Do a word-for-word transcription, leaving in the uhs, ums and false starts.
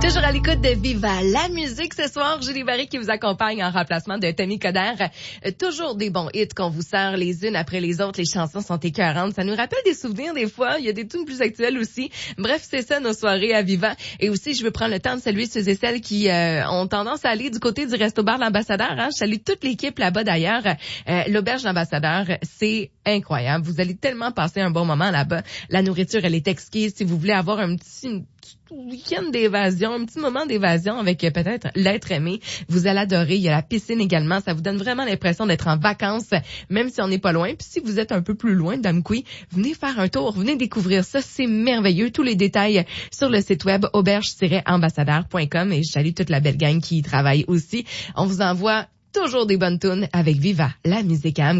Toujours à l'écoute de Viva la musique ce soir. Julie Barry qui vous accompagne en remplacement de Tommy Coder. Euh, toujours des bons hits qu'on vous sert les unes après les autres. Les chansons sont écœurantes. Ça nous rappelle des souvenirs des fois. Il y a des tunes plus actuelles aussi. Bref, c'est ça nos soirées à Viva. Et aussi, je veux prendre le temps de saluer ceux et celles qui euh, ont tendance à aller du côté du Resto-Bar L'Ambassadeur. Hein. Je salue toute l'équipe là-bas d'ailleurs. Euh, L'Auberge L'Ambassadeur, c'est incroyable. Vous allez tellement passer un bon moment là-bas. La nourriture, elle est exquise. Si vous voulez avoir un petit... Une, week-end d'évasion, un petit moment d'évasion avec euh, peut-être l'être aimé. Vous allez adorer. Il y a la piscine également. Ça vous donne vraiment l'impression d'être en vacances, même si on n'est pas loin. Puis si vous êtes un peu plus loin d'Amqui, venez faire un tour, venez découvrir ça. C'est merveilleux. Tous les détails sur le site web auberge tiret ambassadeur point com et je salue toute la belle gang qui y travaille aussi. On vous envoie toujours des bonnes tunes avec Viva la musique à